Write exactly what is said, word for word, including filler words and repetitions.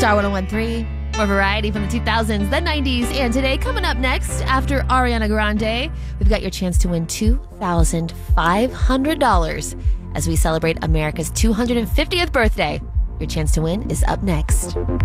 Star one oh one three. More variety from the two thousands, the nineties, and today. Coming up next, after Ariana Grande, we've got your chance to win two thousand five hundred dollars as we celebrate America's two hundred fiftieth birthday. Your chance to win is up next.